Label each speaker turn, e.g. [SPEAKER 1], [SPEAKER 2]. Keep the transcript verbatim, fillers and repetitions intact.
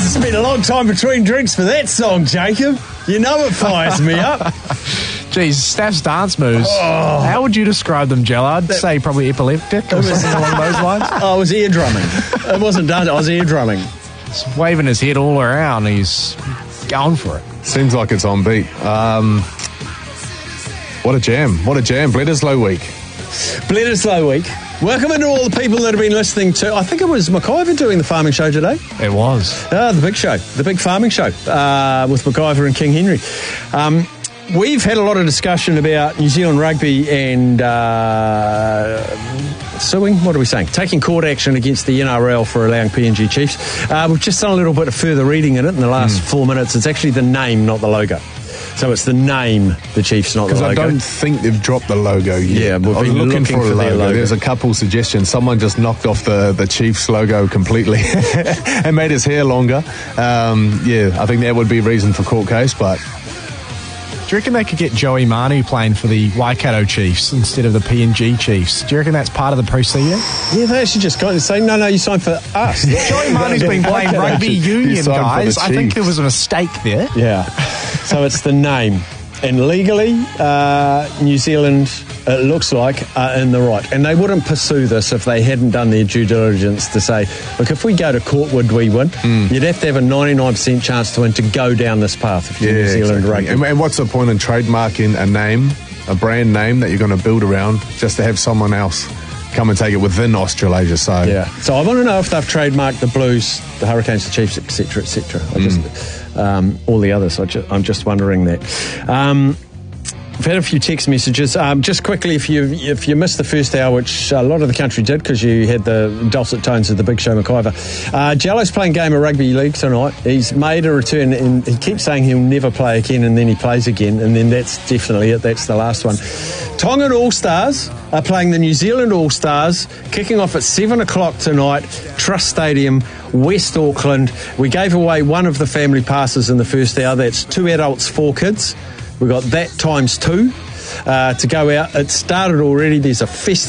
[SPEAKER 1] It's been a long time between drinks for that song, Jacob. You know it fires me up.
[SPEAKER 2] Geez, Staff's dance moves.
[SPEAKER 1] Oh.
[SPEAKER 2] How would you describe them, Jell? I'd say probably epileptic or something along those lines.
[SPEAKER 1] I was ear drumming. It wasn't done. I was ear drumming.
[SPEAKER 2] He's waving his head all around. He's going for it.
[SPEAKER 3] Seems like it's on beat. Um, what a jam. What a jam. Bledisloe week.
[SPEAKER 1] Bledisloe week. Welcome into all the people that have been listening to, I think it was McIver doing the farming show today.
[SPEAKER 2] It was.
[SPEAKER 1] Ah, the big show, the big farming show uh, with McIver and King Henry. Um, we've had a lot of discussion about New Zealand rugby and uh, suing, what are we saying? Taking court action against the N R L for allowing P N G Chiefs. Uh, we've just done a little bit of further reading in it in the last mm. four minutes. It's actually the name, not the logo. So it's the name, the Chiefs, not the logo.
[SPEAKER 3] Because I don't think they've dropped the logo yet.
[SPEAKER 1] Yeah, we've
[SPEAKER 3] I was
[SPEAKER 1] been
[SPEAKER 3] looking,
[SPEAKER 1] looking
[SPEAKER 3] for,
[SPEAKER 1] for
[SPEAKER 3] a logo.
[SPEAKER 1] logo.
[SPEAKER 3] There's a couple suggestions. Someone just knocked off the, the Chiefs logo completely and made his hair longer. Um, yeah, I think that would be a reason for court case, but...
[SPEAKER 2] Do you reckon they could get Joey Manu playing for the Waikato Chiefs instead of the P N G Chiefs? Do you reckon that's part of the procedure?
[SPEAKER 1] Yeah, they actually just got to say, no, no, you signed for us.
[SPEAKER 2] Joey Manu's been playing rugby union, guys. I think there was a mistake there.
[SPEAKER 1] Yeah. So it's the name. And legally, uh, New Zealand, it looks like, are in the right. And they wouldn't pursue this if they hadn't done their due diligence to say, look, if we go to court, would we win? Mm. You'd have to have a ninety-nine percent chance to win to go down this path if you're
[SPEAKER 3] yeah,
[SPEAKER 1] New Zealand
[SPEAKER 3] exactly.
[SPEAKER 1] rugby.
[SPEAKER 3] And, and what's the point in trademarking a name, a brand name that you're going to build around just to have someone else come and take it within Australasia? So
[SPEAKER 1] yeah. So I want to know if they've trademarked the Blues, the Hurricanes, the Chiefs, et cetera, et cetera. I just... Mm. Um, all the others. I ju- I'm just wondering that. Um, I've had a few text messages. Um, just quickly, if you if you missed the first hour, which a lot of the country did because you had the dulcet tones of the big show McIver. Uh, Jello's playing game of rugby league tonight. He's made a return and he keeps saying he'll never play again and then he plays again and then that's definitely it. That's the last one. Tongan All-Stars are playing the New Zealand All-Stars, kicking off at seven o'clock tonight, Trust Stadium, West Auckland. We gave away one of the family passes in the first hour. That's two adults, four kids. We got that times two uh, to go out. It started already. There's a festive